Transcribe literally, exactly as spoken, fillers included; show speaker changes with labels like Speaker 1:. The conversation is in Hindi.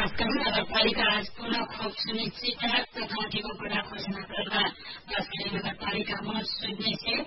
Speaker 1: बाँसगाड़ी नगरपालिका आज पुनः खोप सुनिश्चित तथा टीकाकरण घोषणा करना। बाँसगाड़ी नगरपालिका में शून्य से